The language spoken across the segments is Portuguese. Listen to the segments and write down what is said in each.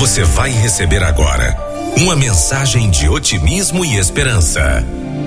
Você vai receber agora uma mensagem de otimismo e esperança.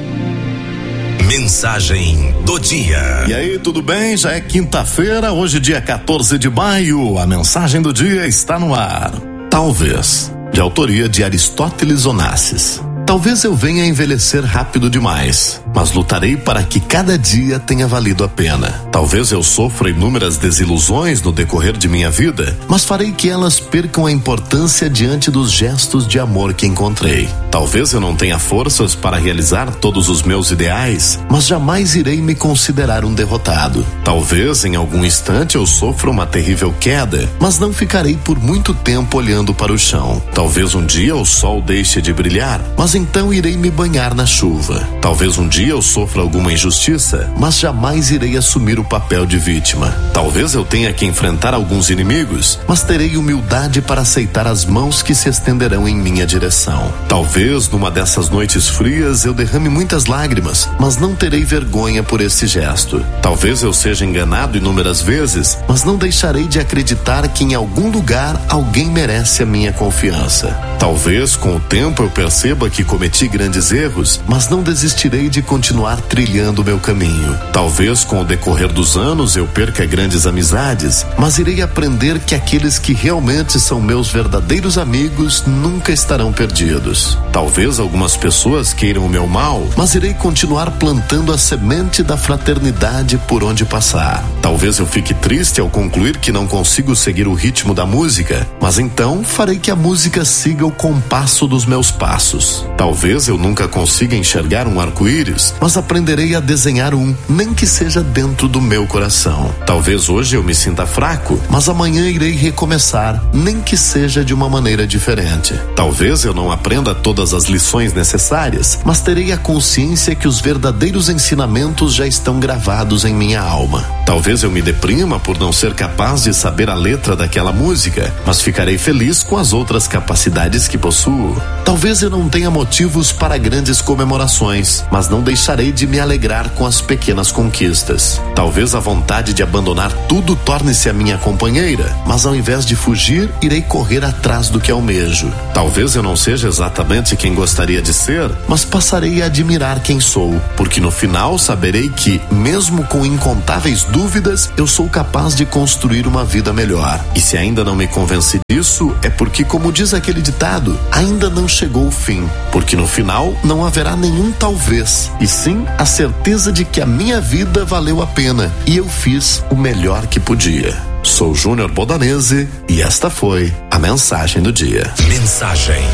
Mensagem do dia. E aí, tudo bem? Já é quinta-feira, hoje dia 14 de maio. A mensagem do dia está no ar. Talvez, de autoria de Aristóteles Onassis. Talvez eu venha a envelhecer rápido demais, mas lutarei para que cada dia tenha valido a pena. Talvez eu sofra inúmeras desilusões no decorrer de minha vida, mas farei que elas percam a importância diante dos gestos de amor que encontrei. Talvez eu não tenha forças para realizar todos os meus ideais, mas jamais irei me considerar um derrotado. Talvez em algum instante eu sofra uma terrível queda, mas não ficarei por muito tempo olhando para o chão. Talvez um dia o sol deixe de brilhar, mas então irei me banhar na chuva. Talvez um dia eu sofra alguma injustiça, mas jamais irei assumir o papel de vítima. Talvez eu tenha que enfrentar alguns inimigos, mas terei humildade para aceitar as mãos que se estenderão em minha direção. Talvez numa dessas noites frias eu derrame muitas lágrimas, mas não terei vergonha por esse gesto. Talvez eu seja enganado inúmeras vezes, mas não deixarei de acreditar que em algum lugar alguém merece a minha confiança. Talvez com o tempo eu perceba que cometi grandes erros, mas não desistirei de continuar trilhando meu caminho. Talvez com o decorrer dos anos eu perca grandes amizades, mas irei aprender que aqueles que realmente são meus verdadeiros amigos nunca estarão perdidos. Talvez algumas pessoas queiram o meu mal, mas irei continuar plantando a semente da fraternidade por onde passar. Talvez eu fique triste ao concluir que não consigo seguir o ritmo da música, mas então farei que a música siga o compasso dos meus passos. Talvez eu nunca consiga enxergar um arco-íris, mas aprenderei a desenhar um, nem que seja dentro do meu coração. Talvez hoje eu me sinta fraco, mas amanhã irei recomeçar, nem que seja de uma maneira diferente. Talvez eu não aprenda todas as lições necessárias, mas terei a consciência que os verdadeiros ensinamentos já estão gravados em minha alma. Talvez eu me deprima por não ser capaz de saber a letra daquela música, mas ficarei feliz com as outras capacidades que possuo. Talvez eu não tenha motivos para grandes comemorações, mas não deixarei de me alegrar com as pequenas conquistas. Talvez a vontade de abandonar tudo torne-se a minha companheira, mas ao invés de fugir, irei correr atrás do que almejo. Talvez eu não seja exatamente quem gostaria de ser, mas passarei a admirar quem sou, porque no final saberei que, mesmo com incontáveis dúvidas, eu sou capaz de construir uma vida melhor. E se ainda não me convenci disso, é porque, como diz aquele ditado, ainda não chegou o fim, porque no final não haverá nenhum talvez, e sim a certeza de que a minha vida valeu a pena e eu fiz o melhor que podia. Sou Júnior Bodanese e esta foi a mensagem do dia. Mensagem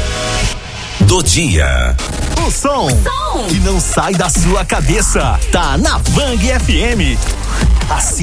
do dia. O som que não sai da sua cabeça tá na Bang FM. Assim